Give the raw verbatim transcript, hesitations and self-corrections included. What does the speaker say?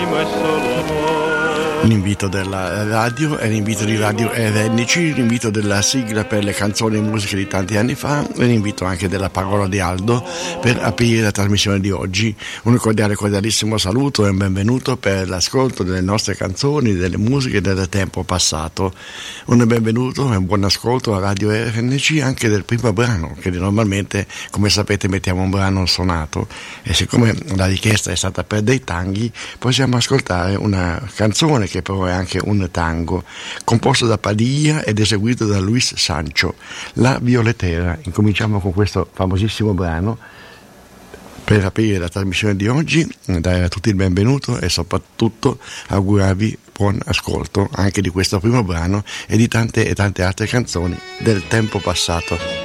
L'invito della radio è l'invito di Radio R N C, l'invito della sigla per le canzoni e musiche di tanti anni fa e l'invito anche della parola di Aldo per aprire la trasmissione di oggi. Un cordiale, cordialissimo saluto e un benvenuto per l'ascolto delle nostre canzoni, delle musiche del tempo passato. Un benvenuto e un buon ascolto a Radio R N C anche del primo brano, che normalmente, come sapete, mettiamo un brano suonato, e siccome la richiesta è stata per dei tanghi, possiamo ascoltare una canzone che però è anche un tango, composto da Padilla ed eseguito da Luis Sancho, La Violetera. Incominciamo con questo famosissimo brano per aprire la trasmissione di oggi, dare a tutti il benvenuto e soprattutto augurarvi buon ascolto anche di questo primo brano e di tante e tante altre canzoni del tempo passato.